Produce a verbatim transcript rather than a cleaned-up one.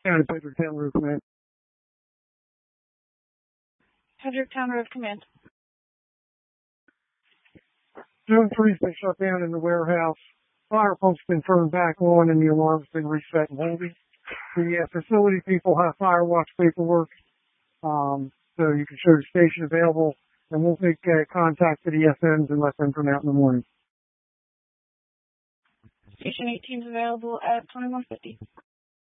County Fredericktown Road Command. Fredericktown Road Command. Zone three's been shut down in the warehouse. Fire pump's been turned back on and the alarm's been reset and holding. The uh, facility people have fire watch paperwork, um, so you can show the station available, and we'll make uh, contact to the S Ms and let them come out in the morning. Station eighteen is available at twenty-one fifty.